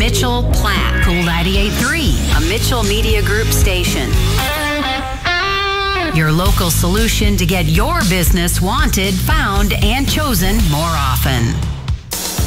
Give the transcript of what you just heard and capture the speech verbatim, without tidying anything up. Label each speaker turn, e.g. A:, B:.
A: Mitchell Platte, Cool ninety-eight point three, a Mitchell Media Group station. Your local solution to get your business wanted, found, and chosen more often.